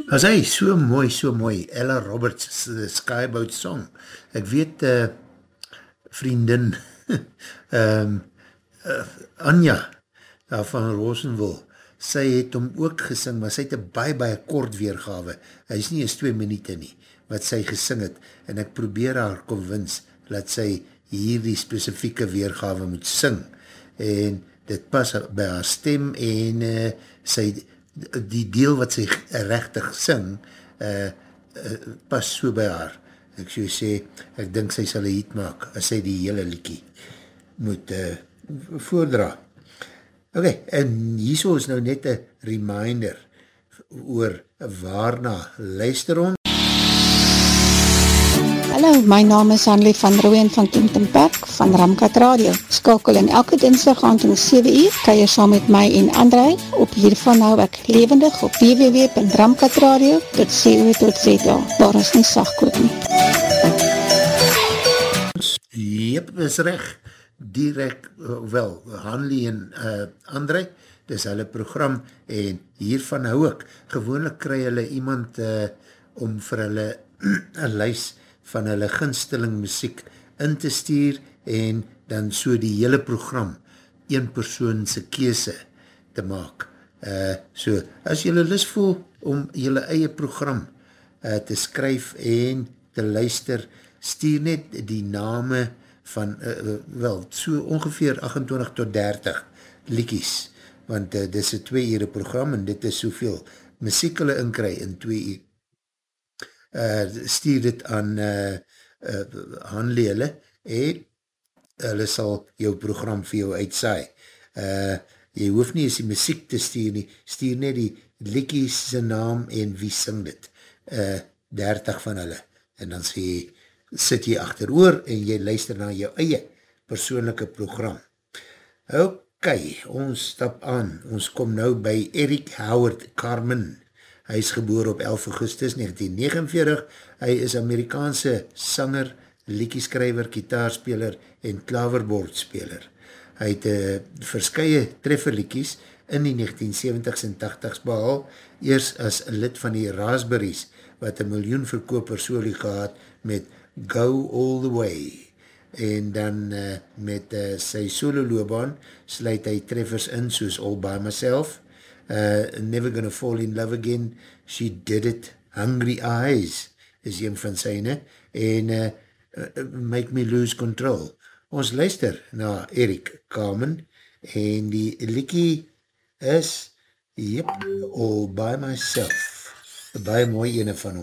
As hy, so mooi, Ella Roberts, Skyboat Song. Ek weet, vriendin, Anja, van Rosenville, sy het hom ook gesing, maar sy het een baie kort weergawe, hy is nie eens 2 minute nie, wat sy gesing het, en ek probeer haar convince, dat sy hierdie spesifieke weergawe moet sing, en dit pas by haar stem, en sy, die deel wat sy rechtig sing, pas so by haar. Ek so sê, ek dink sy sal een hit maak, as sy die hele liekie moet voordra. Ok, en hierso is nou net een reminder oor waarna luister ons. Hallo, my naam is Hanlie van Rooyen van Kempton Park van Ramkat Radio. Skakel in elke dinsdag aand om 7 uur, kan jy saam met my en André op hiervan hou ek levendig op www.ramkatradio.co.za, waar ons nie sagkoop nie. Jep, is recht, direct, wel, Hanlie en André, dis hulle program, en hiervan hou ek. Gewoonlik kry hulle iemand om vir hulle een lys van hulle gunsteling muziek in te stuur, en dan so die hele program, een persoonse keuse te maak. So, as julle lus voel om julle eie program te skryf en te luister, stuur net die name van, wel, so ongeveer 28 tot 30 liekies, want dit is een 2 ure program, en dit is soveel muziek hulle inkry in 2 uur. Stuur dit aan Hanlie hulle, en hulle sal jou program vir jou uitsaai. Jy hoef nie eens die muziek te stuur nie, stuur net die liekies sy naam en wie sing dit. 30 van hulle, en dan sit jy achteroor en jy luister na jou eie persoonlijke program. Ok, ons stap aan, ons kom nou by Eric Howard Carmen. Hy is geboor op 11 augustus 1949, hy is Amerikaanse sanger, liedjeskrywer, gitaarspeler en klaverbordspeler. Hy het verskye trefferliedjies in die 1970s en 80s behaal, eers as lid van die Raspberries, wat 1 miljoen verkoper solie gehad met Go All The Way. En dan met sy solo loopbaan sluit hy treffers in soos All By Myself, Never Gonna Fall In Love Again, She Did It, Hungry Eyes is een van syne, en Make Me Lose Control. Ons luister na Eric Carmen, en die liekie is All By Myself, baie mooi ene van hom.